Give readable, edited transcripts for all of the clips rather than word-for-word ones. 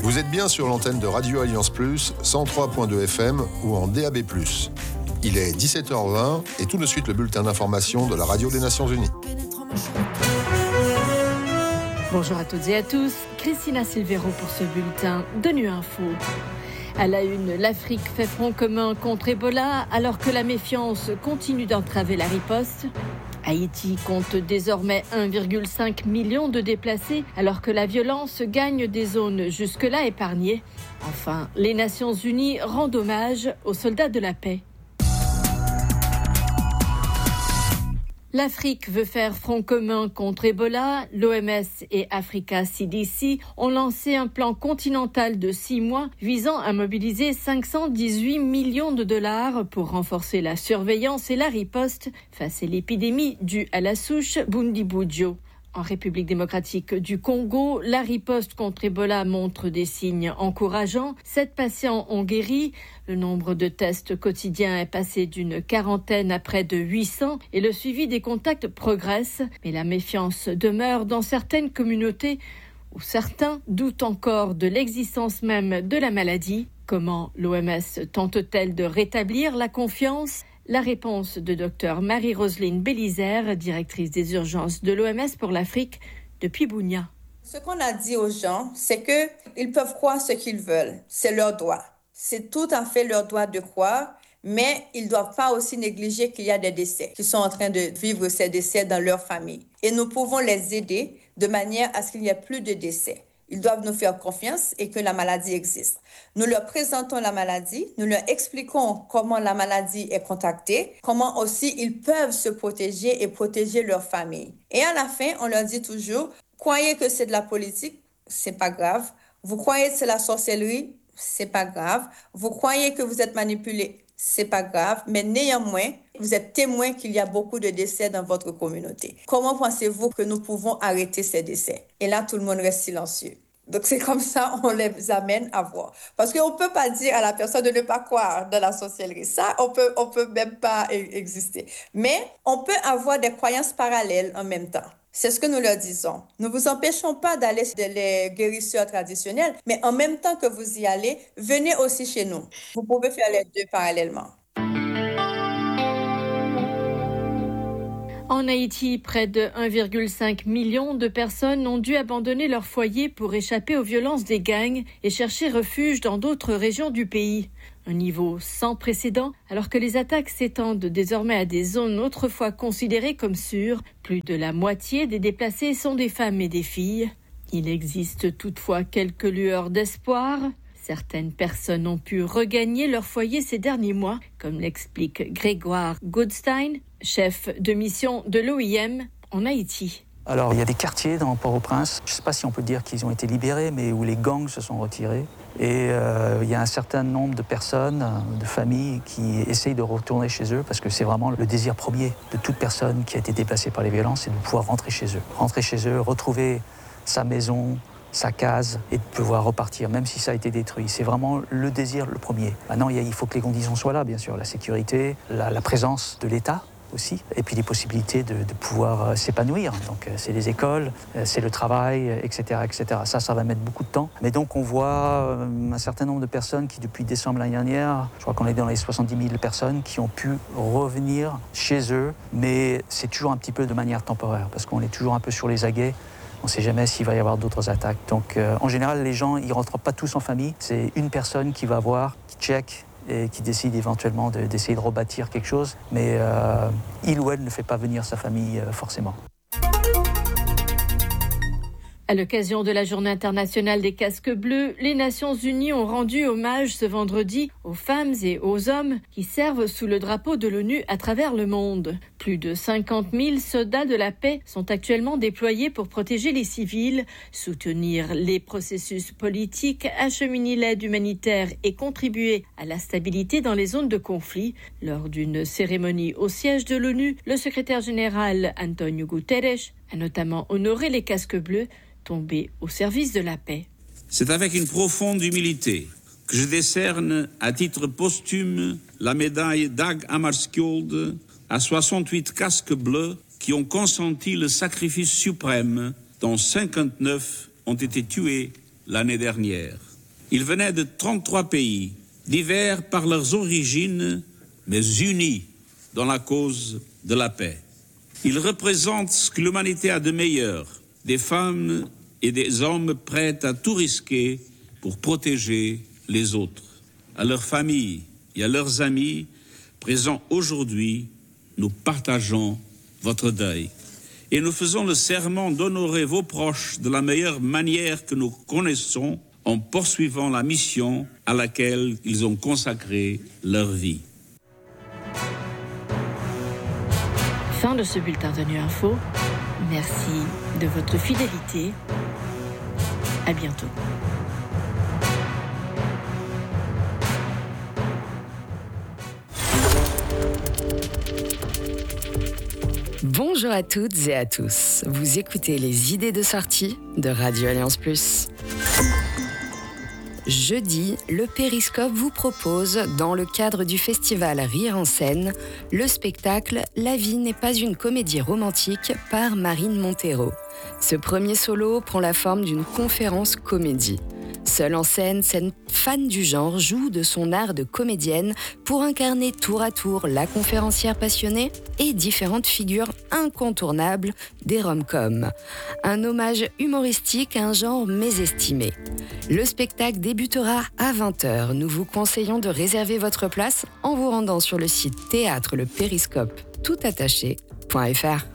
Vous êtes bien sur l'antenne de Radio Alliance Plus, 103.2 FM ou en DAB+. Il est 17h20 et tout de suite le bulletin d'information de la Radio des Nations Unies. Bonjour à toutes et à tous, Christina Silvero pour ce bulletin de Nu Info. À la une, l'Afrique fait front commun contre Ebola alors que la méfiance continue d'entraver la riposte. Haïti compte désormais 1,5 million de déplacés alors que la violence gagne des zones jusque-là épargnées. Enfin, les Nations Unies rendent hommage aux soldats de la paix. L'Afrique veut faire front commun contre Ebola. L'OMS et Africa CDC ont lancé un plan continental de 6 mois visant à mobiliser 518 millions de dollars pour renforcer la surveillance et la riposte face à l'épidémie due à la souche Bundibugyo. En République démocratique du Congo, la riposte contre Ebola montre des signes encourageants. 7 patients ont guéri. Le nombre de tests quotidiens est passé d'une quarantaine à près de 800 et le suivi des contacts progresse. Mais la méfiance demeure dans certaines communautés où certains doutent encore de l'existence même de la maladie. Comment l'OMS tente-t-elle de rétablir la confiance ? La réponse de Dr Marie-Roseline Bélizaire, directrice des urgences de l'OMS pour l'Afrique depuis Bunia. Ce qu'on a dit aux gens, c'est qu'ils peuvent croire ce qu'ils veulent. C'est leur droit. C'est tout à fait leur droit de croire, mais ils ne doivent pas aussi négliger qu'il y a des décès, qu'ils sont en train de vivre ces décès dans leur famille. Et nous pouvons les aider de manière à ce qu'il n'y ait plus de décès. Ils doivent nous faire confiance et que la maladie existe. Nous leur présentons la maladie, nous leur expliquons comment la maladie est contactée, comment aussi ils peuvent se protéger et protéger leur famille. Et à la fin, on leur dit toujours, croyez que c'est de la politique, c'est pas grave. Vous croyez que c'est la sorcellerie, c'est pas grave. Vous croyez que vous êtes manipulé, c'est pas grave. Mais néanmoins, vous êtes témoin qu'il y a beaucoup de décès dans votre communauté. Comment pensez-vous que nous pouvons arrêter ces décès? Et là, tout le monde reste silencieux. Donc, c'est comme ça on les amène à voir. Parce qu'on ne peut pas dire à la personne de ne pas croire dans la sorcellerie. Ça, on peut même pas exister. Mais on peut avoir des croyances parallèles en même temps. C'est ce que nous leur disons. Nous ne vous empêchons pas d'aller chez les guérisseurs traditionnels, mais en même temps que vous y allez, venez aussi chez nous. Vous pouvez faire les deux parallèlement. En Haïti, près de 1,5 million de personnes ont dû abandonner leur foyer pour échapper aux violences des gangs et chercher refuge dans d'autres régions du pays. Un niveau sans précédent, alors que les attaques s'étendent désormais à des zones autrefois considérées comme sûres. Plus de la moitié des déplacés sont des femmes et des filles. Il existe toutefois quelques lueurs d'espoir. Certaines personnes ont pu regagner leur foyer ces derniers mois, comme l'explique Grégoire Goodstein, chef de mission de l'OIM en Haïti. Alors, il y a des quartiers dans Port-au-Prince, je ne sais pas si on peut dire qu'ils ont été libérés, mais où les gangs se sont retirés. Et il y a un certain nombre de personnes, de familles, qui essayent de retourner chez eux, parce que c'est vraiment le désir premier de toute personne qui a été déplacée par les violences, c'est de pouvoir rentrer chez eux. Rentrer chez eux, retrouver sa maison, sa case, et de pouvoir repartir, même si ça a été détruit. C'est vraiment le désir le premier. Maintenant, il faut que les conditions soient là, bien sûr. La sécurité, la présence de l'État aussi, et puis les possibilités de pouvoir s'épanouir. Donc c'est les écoles, c'est le travail, etc., etc. Ça va mettre beaucoup de temps. Mais donc on voit un certain nombre de personnes qui, depuis décembre l'année dernière, je crois qu'on est dans les 70 000 personnes qui ont pu revenir chez eux, mais c'est toujours un petit peu de manière temporaire, parce qu'on est toujours un peu sur les aguets. On ne sait jamais s'il va y avoir d'autres attaques. Donc, en général, les gens, ils ne rentrent pas tous en famille. C'est une personne qui va voir, qui check et qui décide éventuellement d'essayer de rebâtir quelque chose. Mais il ou elle ne fait pas venir sa famille forcément. À l'occasion de la Journée internationale des casques bleus, les Nations Unies ont rendu hommage ce vendredi aux femmes et aux hommes qui servent sous le drapeau de l'ONU à travers le monde. Plus de 50 000 soldats de la paix sont actuellement déployés pour protéger les civils, soutenir les processus politiques, acheminer l'aide humanitaire et contribuer à la stabilité dans les zones de conflit. Lors d'une cérémonie au siège de l'ONU, le secrétaire général Antonio Guterres a notamment honoré les casques bleus tombés au service de la paix. C'est avec une profonde humilité que je décerne à titre posthume la médaille Dag Hammarskjöld à 68 casques bleus qui ont consenti le sacrifice suprême, dont 59 ont été tués l'année dernière. Ils venaient de 33 pays, divers par leurs origines, mais unis dans la cause de la paix. Ils représentent ce que l'humanité a de meilleur, des femmes et des hommes prêts à tout risquer pour protéger les autres. À leurs familles et à leurs amis présents aujourd'hui, nous partageons votre deuil. Et nous faisons le serment d'honorer vos proches de la meilleure manière que nous connaissons en poursuivant la mission à laquelle ils ont consacré leur vie. Fin de ce bulletin de Nu Info. Merci de votre fidélité. À bientôt. Bonjour à toutes et à tous. Vous écoutez les idées de sortie de Radio Alliance Plus. Jeudi, le Périscope vous propose, dans le cadre du festival Rire en scène, le spectacle « La vie n'est pas une comédie romantique » par Marine Montero. Ce premier solo prend la forme d'une conférence comédie. Seule en scène, cette fan du genre joue de son art de comédienne pour incarner tour à tour la conférencière passionnée et différentes figures incontournables des rom-coms. Un hommage humoristique à un genre mésestimé. Le spectacle débutera à 20h. Nous vous conseillons de réserver votre place en vous rendant sur le site théâtre-le-périscope-toutattaché.fr.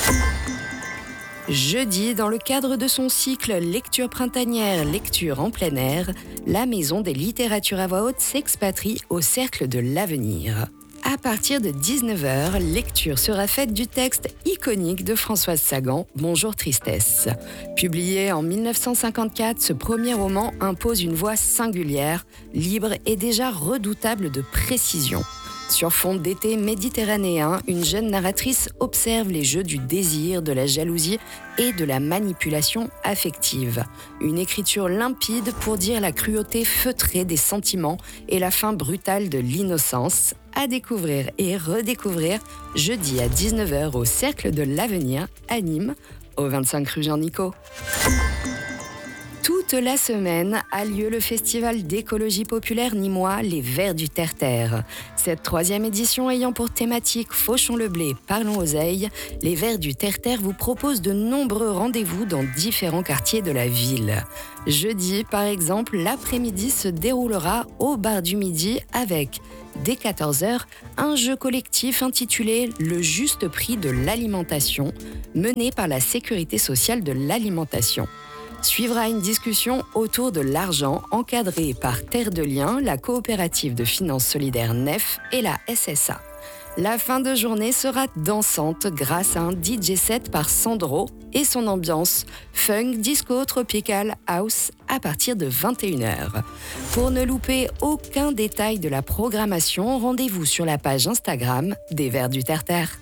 Jeudi, dans le cadre de son cycle Lecture printanière, lecture en plein air, la Maison des littératures à voix haute s'expatrie au Cercle de l'Avenir. À partir de 19h, lecture sera faite du texte iconique de Françoise Sagan, Bonjour Tristesse. Publié en 1954, ce premier roman impose une voix singulière, libre et déjà redoutable de précision. Sur fond d'été méditerranéen, une jeune narratrice observe les jeux du désir, de la jalousie et de la manipulation affective. Une écriture limpide pour dire la cruauté feutrée des sentiments et la fin brutale de l'innocence. À découvrir et redécouvrir jeudi à 19h au Cercle de l'Avenir à Nîmes, au 25 rue Jean-Nicot. Toute la semaine a lieu le festival d'écologie populaire nîmois Les Vers du Terre-Terre. Cette 3e édition ayant pour thématique Fauchons le blé, parlons oseille, Les Vers du Terre-Terre vous propose de nombreux rendez-vous dans différents quartiers de la ville. Jeudi, par exemple, l'après-midi se déroulera au Bar du Midi avec, dès 14h, un jeu collectif intitulé « Le juste prix de l'alimentation » mené par la Sécurité sociale de l'alimentation. Suivra une discussion autour de l'argent encadrée par Terre de Liens, la coopérative de finance solidaire NEF et la SSA. La fin de journée sera dansante grâce à un DJ set par Sandro et son ambiance funk, disco, tropical, house à partir de 21h. Pour ne louper aucun détail de la programmation, rendez-vous sur la page Instagram des Vers du Terre-Terre.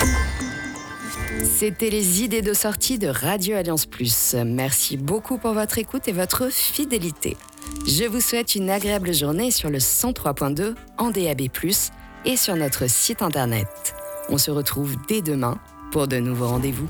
C'était les idées de sortie de Radio Alliance Plus. Merci beaucoup pour votre écoute et votre fidélité. Je vous souhaite une agréable journée sur le 103.2 en DAB+, et sur notre site internet. On se retrouve dès demain pour de nouveaux rendez-vous.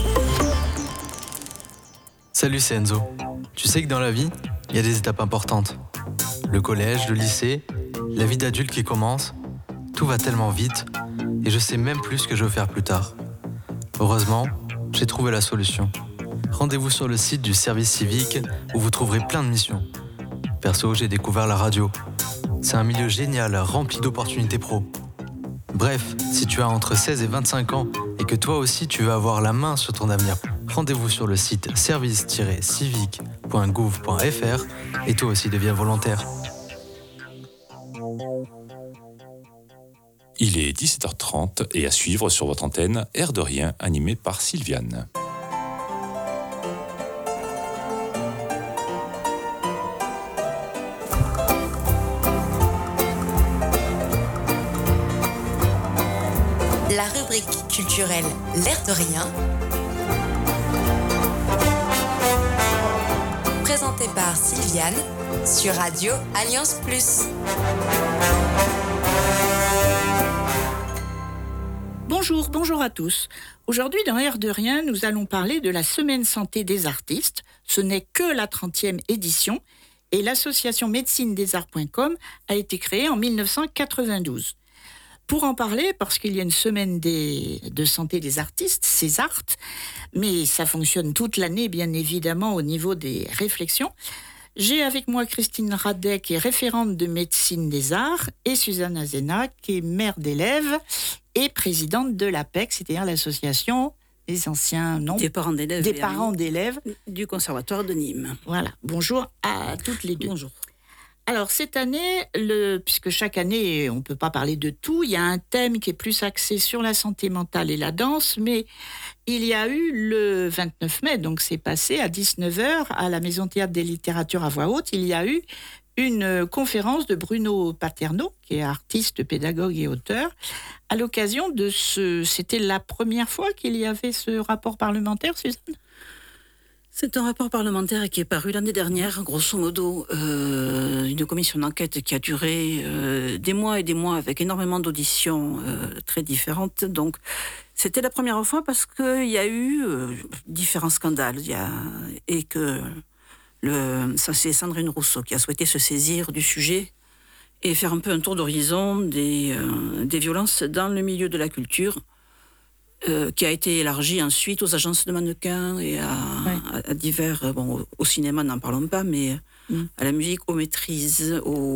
Salut, c'est Enzo. Tu sais que dans la vie, il y a des étapes importantes. Le collège, le lycée, la vie d'adulte qui commence. Tout va tellement vite et je sais même plus ce que je veux faire plus tard. Heureusement, j'ai trouvé la solution. Rendez-vous sur le site du service civique où vous trouverez plein de missions. Perso, j'ai découvert la radio. C'est un milieu génial, rempli d'opportunités pro. Bref, si tu as entre 16 et 25 ans et que toi aussi tu veux avoir la main sur ton avenir, rendez-vous sur le site service-civique.gouv.fr et toi aussi deviens volontaire. Il est 17h30 et à suivre sur votre antenne, Air de rien, animé par Sylviane. La rubrique culturelle L'air de rien, présentée par Sylviane sur Radio Alliance Plus. Bonjour à tous. Aujourd'hui, dans Air de rien, nous allons parler de la Semaine Santé des artistes. Ce n'est que la 30e édition Et l'association médecinedesarts.com a été créée en 1992. Pour en parler, parce qu'il y a une semaine de santé des artistes, Césart, mais ça fonctionne toute l'année, bien évidemment, au niveau des réflexions. J'ai avec moi Christine Radet, qui est référente de médecine des arts, et Suzanne Azena, qui est mère d'élèves et présidente de l'APEC, c'est-à-dire l'association des anciens des parents d'élèves du Conservatoire de Nîmes. Voilà. Bonjour à toutes les deux. Bonjour. Alors, cette année, puisque chaque année, on ne peut pas parler de tout, il y a un thème qui est plus axé sur la santé mentale et la danse, mais il y a eu le 29 mai, donc c'est passé à 19h, à la Maison Théâtre des Littératures à voix haute, il y a eu une conférence de Bruno Paterno, qui est artiste, pédagogue et auteur, à l'occasion de C'était la première fois qu'il y avait ce rapport parlementaire, Suzanne ? C'est un rapport parlementaire qui est paru l'année dernière, grosso modo, une commission d'enquête qui a duré des mois et des mois avec énormément d'auditions très différentes. Donc, c'était la première fois parce qu'il y a eu différents scandales et que c'est Sandrine Rousseau qui a souhaité se saisir du sujet et faire un peu un tour d'horizon des violences dans le milieu de la culture. Qui a été élargi ensuite aux agences de mannequins et à divers... au cinéma, n'en parlons pas, mais à la musique, aux maîtrises,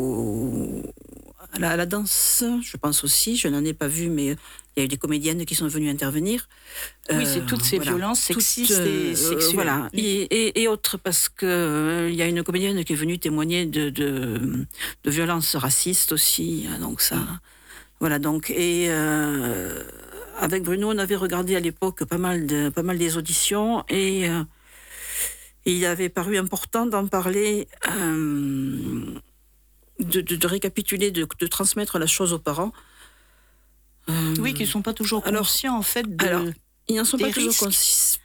à la danse, je pense aussi. Je n'en ai pas vu, mais il y a eu des comédiennes qui sont venues intervenir. Oui, c'est toutes ces violences sexistes et sexuelles. Voilà, et autres, parce qu'il y a une comédienne qui est venue témoigner de violences racistes aussi. Donc ça... Voilà, donc... Avec Bruno, on avait regardé à l'époque pas mal des auditions et il avait paru important d'en parler, de récapituler, de transmettre la chose aux parents. Oui, qui ne sont pas toujours conscients, en fait, ils n'en sont pas toujours conscients.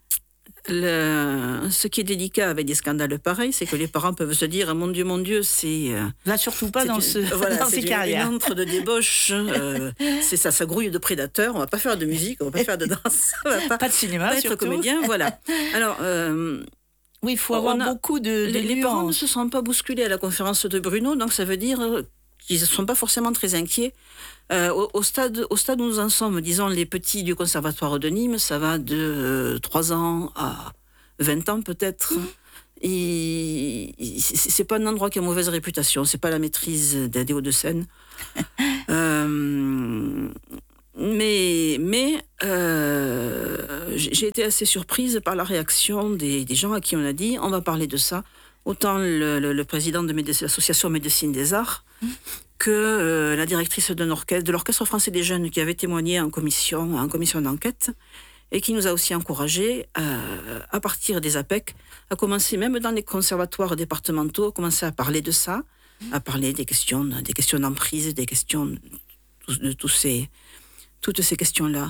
Ce qui est délicat avec des scandales pareils, c'est que les parents peuvent se dire « Mon Dieu, c'est... » Va surtout pas dans ces carrières. C'est une entre de débauche, ça grouille de prédateurs, on ne va pas faire de musique, on ne va pas faire de danse, on ne va pas de cinéma, pas être surtout. Comédien, voilà. Alors, oui, il faut avoir beaucoup de les parents ne se sont pas bousculés à la conférence de Bruno, donc ça veut dire qu'ils ne sont pas forcément très inquiets. Au stade où nous en sommes, disons, les petits du Conservatoire de Nîmes, ça va de 3 ans à 20 ans peut-être. C'est pas un endroit qui a mauvaise réputation, c'est pas la maîtrise des Hauts-de-Seine. Mais j'ai été assez surprise par la réaction des gens à qui on a dit on va parler de ça. Autant le président de l'association Médecine des Arts que la directrice de l'Orchestre français des jeunes qui avait témoigné en commission d'enquête et qui nous a aussi encouragés à partir des APEC, à commencer même dans les conservatoires départementaux, à commencer à parler de ça, à parler des questions d'emprise, des questions de toutes ces questions-là.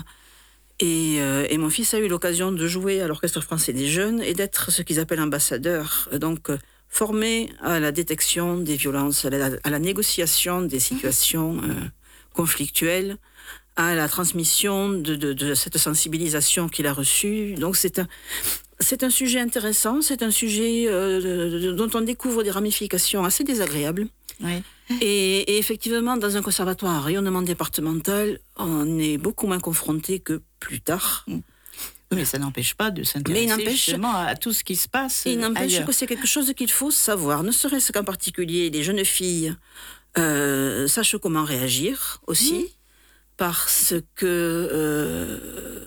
Et mon fils a eu l'occasion de jouer à l'Orchestre français des jeunes et d'être ce qu'ils appellent ambassadeur, donc formé à la détection des violences, à la négociation des situations conflictuelles, à la transmission de cette sensibilisation qu'il a reçue. Donc c'est un sujet intéressant, c'est un sujet dont on découvre des ramifications assez désagréables. Oui. Et effectivement, dans un conservatoire à rayonnement départemental, on est beaucoup moins confronté que plus tard. Mais ça n'empêche pas de s'intéresser justement à tout ce qui se passe il n'empêche ailleurs. Que c'est quelque chose qu'il faut savoir, ne serait-ce qu'en particulier les jeunes filles sachent comment réagir aussi, parce que...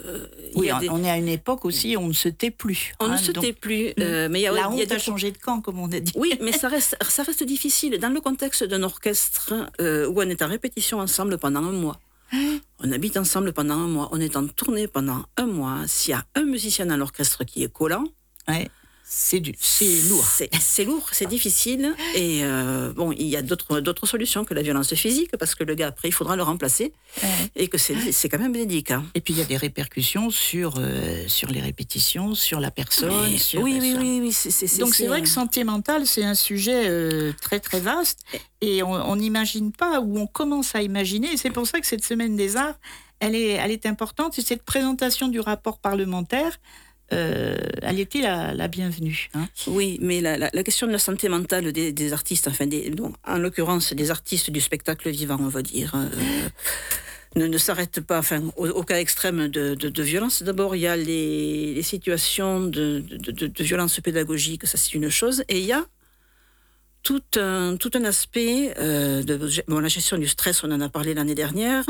on est à une époque aussi où on ne se tait plus. On ne se tait plus. Mais la honte a changé de camp, comme on a dit. Oui, mais ça reste difficile. Dans le contexte d'un orchestre où on est en répétition ensemble pendant 1 mois, on habite ensemble pendant 1 mois, on est en tournée pendant 1 mois, s'il y a un musicien dans l'orchestre qui est collant, c'est lourd. C'est lourd, c'est difficile. Et il y a d'autres solutions que la violence physique, parce que le gars, après, il faudra le remplacer. Et que c'est quand même délicat. Et puis, il y a des répercussions sur les répétitions, sur la personne. Oui. Donc, c'est vrai que santé mentale, c'est un sujet très, très vaste. Et on n'imagine pas, ou on commence à imaginer. Et c'est pour ça que cette Semaine des Arts, elle est importante. C'est cette présentation du rapport parlementaire elle était la bienvenue. Hein. Oui, mais la question de la santé mentale des artistes, donc, en l'occurrence des artistes du spectacle vivant, on va dire, ne s'arrête pas au cas extrême de violence. D'abord, il y a les situations de violence pédagogique, ça c'est une chose, et il y a tout un aspect la gestion du stress, on en a parlé l'année dernière.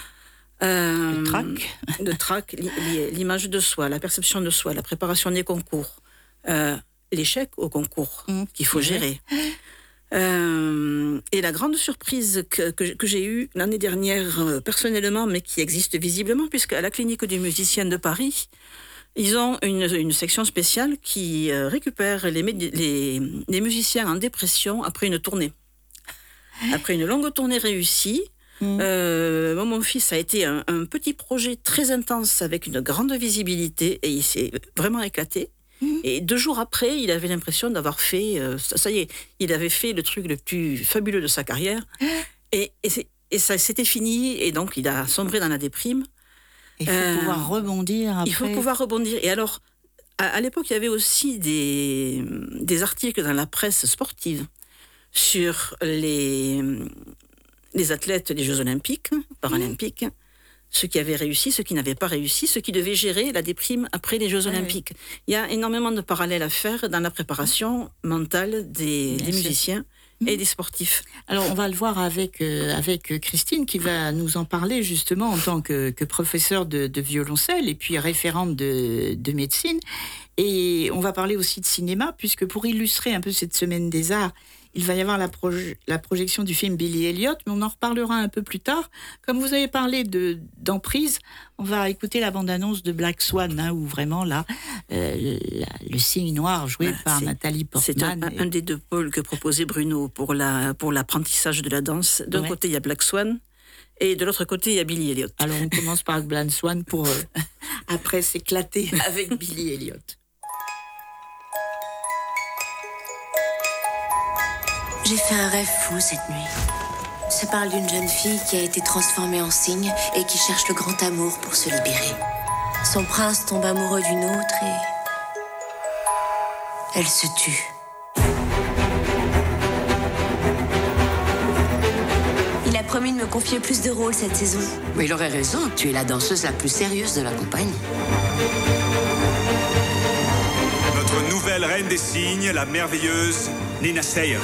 Le trac, l'image de soi, la perception de soi, la préparation des concours, l'échec au concours qu'il faut gérer. Et la grande surprise que j'ai eue l'année dernière personnellement, mais qui existe visiblement, puisqu'à la clinique du musicien de Paris, ils ont une section spéciale qui récupère les musiciens en dépression après une tournée. Après une longue tournée réussie, mon fils a été un petit projet très intense avec une grande visibilité et il s'est vraiment éclaté. Et 2 jours après, il avait l'impression d'avoir fait... ça y est, il avait fait le truc le plus fabuleux de sa carrière. Et ça, c'était fini. Et donc, il a sombré dans la déprime. Il faut pouvoir rebondir après. Il faut pouvoir rebondir. Et alors, à l'époque, il y avait aussi des articles dans la presse sportive sur les athlètes des Jeux Olympiques, Paralympiques, ceux qui avaient réussi, ceux qui n'avaient pas réussi, ceux qui devaient gérer la déprime après les Jeux Olympiques. Oui. Il y a énormément de parallèles à faire dans la préparation mentale des musiciens et des sportifs. Alors, on va le voir avec Christine, qui va nous en parler justement en tant que professeure de violoncelle et puis référente de médecine. Et on va parler aussi de cinéma, puisque pour illustrer un peu cette semaine des arts, il va y avoir la projection du film Billy Elliot, mais on en reparlera un peu plus tard. Comme vous avez parlé d'emprise, on va écouter la bande-annonce de Black Swan, où vraiment là, le cygne noir joué par Nathalie Portman. C'est un des 2 pôles que proposait Bruno pour l'apprentissage de la danse. D'un côté, il y a Black Swan, et de l'autre côté, il y a Billy Elliot. Alors on commence par Black Swan pour après s'éclater avec Billy Elliot. J'ai fait un rêve fou cette nuit. Ça parle d'une jeune fille qui a été transformée en cygne et qui cherche le grand amour pour se libérer. Son prince tombe amoureux d'une autre et... elle se tue. Il a promis de me confier plus de rôles cette saison. Mais il aurait raison, tu es la danseuse la plus sérieuse de la compagnie. Notre nouvelle reine des cygnes, la merveilleuse Nina Sayers.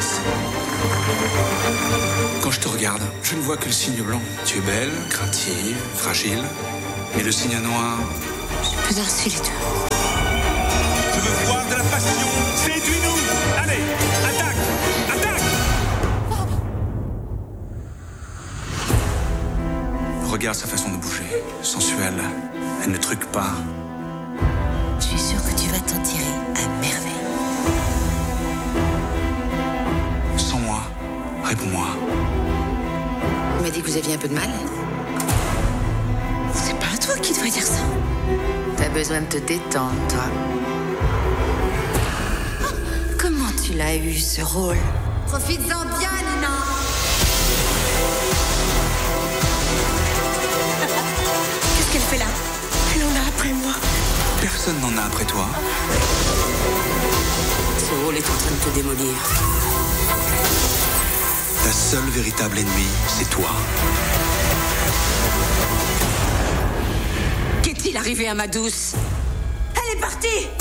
Quand je te regarde, je ne vois que le cygne blanc. Tu es belle, craintive, fragile. Et le cygne noir... Je peux danser les 2. Je veux voir de la passion. Séduis-nous. Allez, attaque. Attaque. Regarde sa façon de bouger. Sensuelle. Elle ne truque pas. Je suis sûre que tu vas t'en tirer à merveille. Sans moi, réponds-moi. Tu m'as dit que vous aviez un peu de mal. C'est pas toi qui devrais dire ça. T'as besoin de te détendre, toi. Oh, comment tu l'as eu, ce rôle? Profites-en bien, Nina. Qu'est-ce qu'elle fait là? Elle en a après moi. Personne n'en a après toi. Ce rôle est en train de te démolir. Ta seule véritable ennemie, c'est toi. Qu'est-il arrivé à ma douce? Elle est partie!